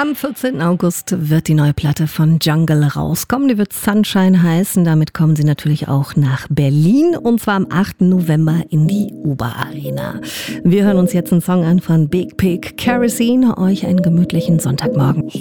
Am 14. August wird die neue Platte von Jungle rauskommen. Die wird Sunshine heißen. Damit kommen sie natürlich auch nach Berlin. Und zwar am 8. November in die Uber Arena. Wir hören uns jetzt einen Song an von Big Pig, Kerosene. Euch einen gemütlichen Sonntagmorgen.